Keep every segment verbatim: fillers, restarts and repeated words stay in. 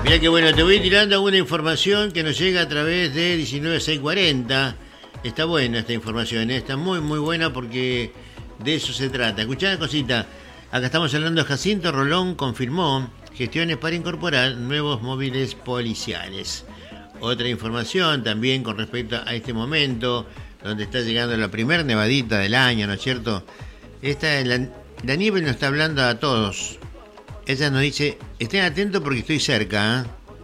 Mirá que bueno, te voy tirando alguna información que nos llega a través de diecinueve mil seiscientos cuarenta. Está buena esta información, ¿eh? Está muy muy buena porque de eso se trata. Escuchá una cosita, acá estamos hablando de Jacinto Rolón, confirmó gestiones para incorporar nuevos móviles policiales. Otra información también con respecto a este momento, donde está llegando la primer nevadita del año, ¿no es cierto? Esta, la, la nieve nos está hablando a todos. Ella nos dice, estén atentos porque estoy cerca, ¿eh?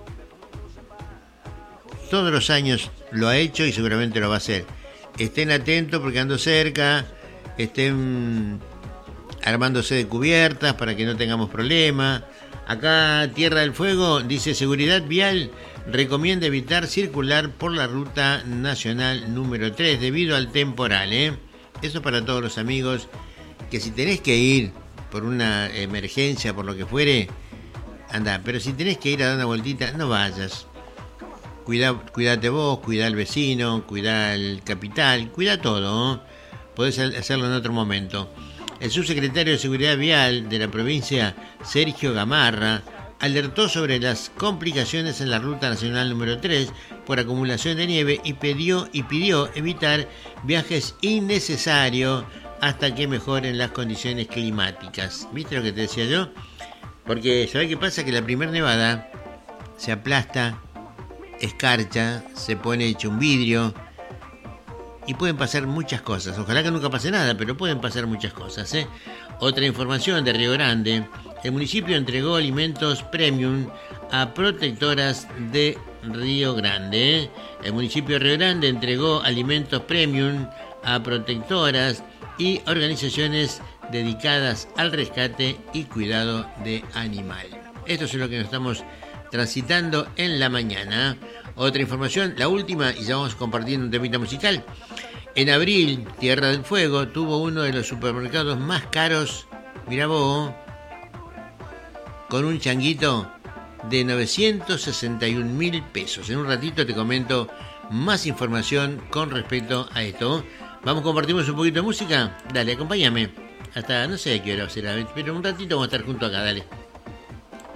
Todos los años lo ha hecho y seguramente lo va a hacer. Estén atentos porque ando cerca, estén armándose de cubiertas para que no tengamos problemas. Acá Tierra del Fuego dice, seguridad vial recomienda evitar circular por la ruta nacional número tres debido al temporal, ¿eh? Eso para todos los amigos, que si tenés que ir por una emergencia, por lo que fuere, anda, pero si tenés que ir a dar una vueltita, no vayas. Cuida, cuídate vos, cuida al vecino, cuida al capital, cuida todo, ¿eh? Podés hacerlo en otro momento. El subsecretario de Seguridad Vial de la provincia, Sergio Gamarra, alertó sobre las complicaciones en la ruta nacional número tres por acumulación de nieve y pidió, y pidió evitar viajes innecesarios hasta que mejoren las condiciones climáticas. ¿Viste lo que te decía yo? Porque, ¿sabés qué pasa? Que la primer nevada se aplasta, escarcha, se pone hecho un vidrio y pueden pasar muchas cosas. Ojalá que nunca pase nada, pero pueden pasar muchas cosas, ¿eh? Otra información de Río Grande. El municipio entregó alimentos premium a protectoras de Río Grande, ¿eh? El municipio de Río Grande entregó alimentos premium a protectoras y organizaciones dedicadas al rescate y cuidado de animal. Esto es lo que nos estamos transitando en la mañana. Otra información, la última, y ya vamos compartiendo un temita musical. En abril, Tierra del Fuego tuvo uno de los supermercados más caros, mirá vos, con un changuito de novecientos sesenta y un mil pesos. En un ratito te comento más información con respecto a esto. Vamos, compartimos un poquito de música. Dale, acompáñame. Hasta no sé a qué hora será, pero un ratito vamos a estar juntos acá, dale.